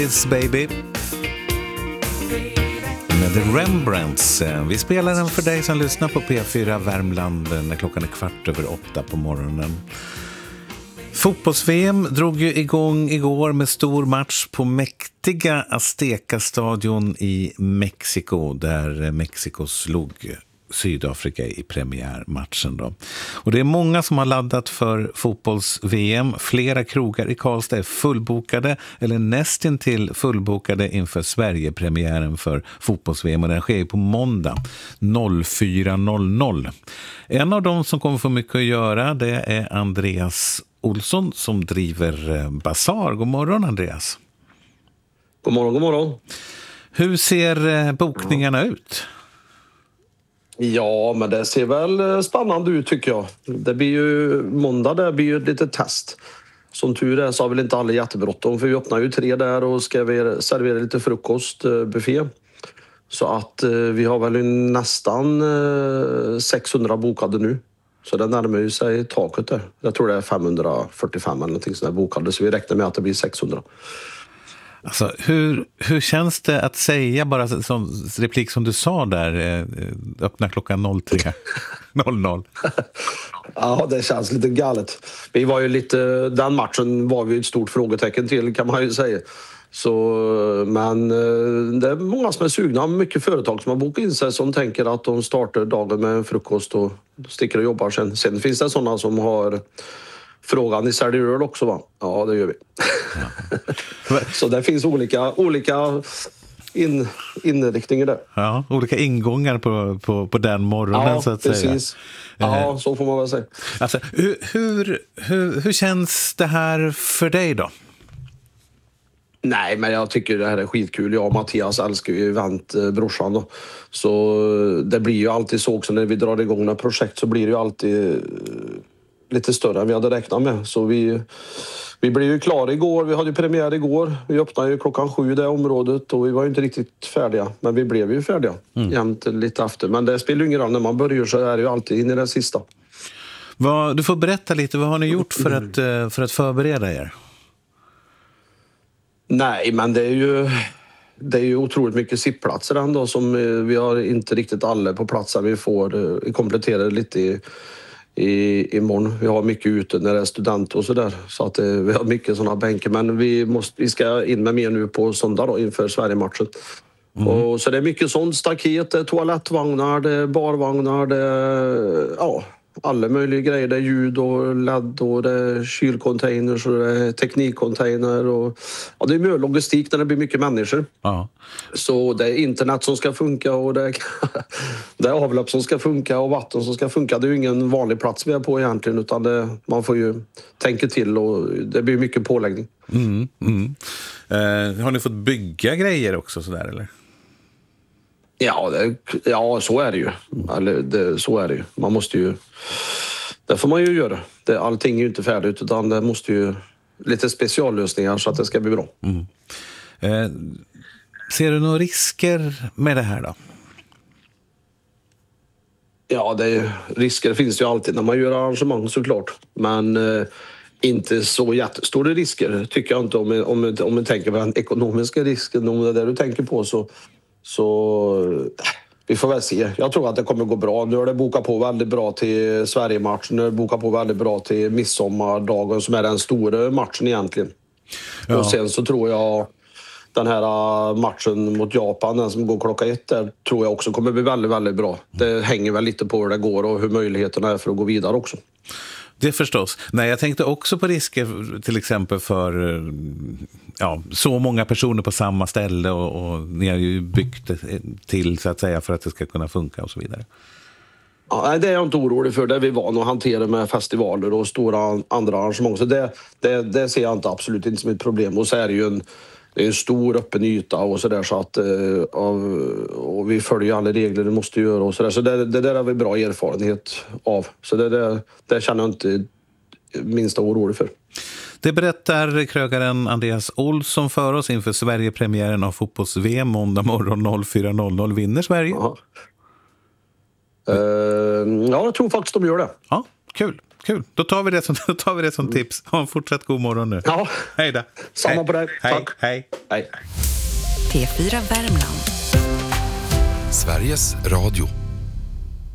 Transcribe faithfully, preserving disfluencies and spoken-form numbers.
It's baby med The Rembrandts. Vi spelar den för dig som lyssnar på P fyra Värmland när klockan är kvart över åtta på morgonen. Fotbolls-V M drog ju igång igår med stor match på mäktiga Azteca-stadion i Mexiko, där Mexiko slog Sydafrika i premiärmatchen då. Och det är många som har laddat för fotbolls-V M. Flera krogar i Karlstad är fullbokade eller nästintill fullbokade inför Sverige-premiären för fotbolls-V M, och den sker på måndag fyra noll noll. En av dem som kommer få mycket att göra, det är Andreas Olsson som driver Basar. God morgon, Andreas. God morgon, god morgon. Hur ser bokningarna ut? Ja, men det ser väl spännande ut tycker jag. Det blir ju måndag, det blir ju ett litet test. Som tur är så har väl inte alla jättebråttom, för vi öppnar ju tre där och ska servera lite frukost, buffé. Så att vi har väl nästan sexhundra bokade nu. Så det närmar ju sig taket där. Jag tror det är femhundrafyrtiofem eller någonting sådär bokade, så vi räknar med att det blir sexhundra. Alltså, hur, hur känns det att säga bara som replik som du sa där, öppna klockan tre noll noll? Ja, det känns lite galet. Vi var ju lite, den matchen var vi ett stort frågetecken till, kan man ju säga. Så, men det är många som är sugna, mycket företag som har bokat in sig som tänker att de startar dagen med en frukost och sticker och jobbar sen. Sen finns det sådana som har frågan, ni säljer öl också va? Ja, det gör vi. Ja. Så det finns olika, olika in, inriktningar där. Ja, olika ingångar på, på, på den morgonen, ja, så att precis. säga. Ja, så får man väl säga. Alltså, hur, hur, hur, hur känns det här för dig då? Nej, men jag tycker det här är skitkul. Jag och Mattias älskar ju event, brorsan då. Så det blir ju alltid så också när vi drar igång några projekt, så blir det ju alltid lite större än vi hade räknat med. Så vi, vi blev ju klara igår. Vi hade ju premiär igår. Vi öppnade ju klockan sju i det området och vi var ju inte riktigt färdiga. Men vi blev ju färdiga. Mm. Jämt lite efter. Men det spelar ju ingen roll. När man börjar så är det ju alltid in i det sista. Vad, du får berätta lite. Vad har ni gjort för att, för att förbereda er? Nej, men det är ju... Det är ju otroligt mycket sittplatser ändå som vi har inte riktigt alla på platsen. Vi får komplettera lite i... I, imorgon. Vi har mycket ute när det är studenter och sådär. Så att eh, vi har mycket sådana bänkar. Men vi, måste, vi ska in med mer nu på söndag då, inför Sverige-matchen. Mm. Och, så det är mycket sånt. Staket, det är toalettvagnar, det är barvagnar, det är, ja, alla möjliga grejer. Det är ljud och L E D och det är kylcontainers och det är teknikcontainer. Och, ja, det är mer logistik när det blir mycket människor. Ja. Så det är internet som ska funka och det är, det är avlopp som ska funka och vatten som ska funka. Det är ju ingen vanlig plats vi är på egentligen, utan det, man får ju tänka till och det blir mycket påläggning. Mm, mm. Eh, har ni fått bygga grejer också sådär eller? Ja, det, ja, så är det ju. Eller det, så är det ju. Man måste ju... Det får man ju göra. Det, allting är ju inte färdigt, utan det måste ju... Lite speciallösningar så att det ska bli bra. Mm. Eh, ser du några risker med det här då? Ja, det är, risker finns ju alltid när man gör arrangemang såklart. Men eh, inte så jättestora risker tycker jag inte. Om, om, om man tänker på den ekonomiska risken, om det är det du tänker på så... Så vi får väl se. Jag tror att det kommer gå bra. Nu har det bokat på väldigt bra till Sverige-matchen. Nu har det bokat på väldigt bra till midsommardagen som är den stora matchen egentligen. Ja. Och sen så tror jag den här matchen mot Japan, den som går klockan ett där, tror jag också kommer bli väldigt, väldigt bra. Det hänger väl lite på hur det går och hur möjligheterna är för att gå vidare också. Det förstås. Nej, jag tänkte också på risker till exempel för ja, så många personer på samma ställe och, och ni har ju byggt till så att säga för att det ska kunna funka och så vidare. Ja, det är jag inte orolig för. Det är vi van att hantera med festivaler och stora andra arrangemang. Så det, det, det ser jag inte absolut inte som ett problem. Och så är det ju en, det är en stor öppen yta och så där så att och, och vi följer alla regler det måste göra och så där. Så det, det där har vi bra erfarenhet av. Så det, det, det känner jag inte minsta orolig för. Det berättar krögaren Andreas Olsson för oss inför Sverige-premiären av fotbolls-V M måndag morgon fyra noll noll. Vinner Sverige? Ja. Uh, ja, jag tror faktiskt de gör det. Ja, kul. kul. Då tar vi det som, då tar vi det som mm. tips. Ha en fortsatt god morgon nu. Ja. Hej då. Samma hej. på dig. Hej. Tack. Hej. Hej. P fyra Värmland. Sveriges Radio.